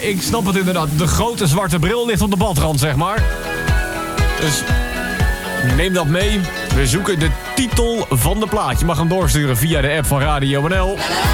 ik snap het inderdaad. De grote zwarte bril ligt op de badrand, zeg maar. Dus neem dat mee. We zoeken de titel van de plaat. Je mag hem doorsturen via de app van Radio NL.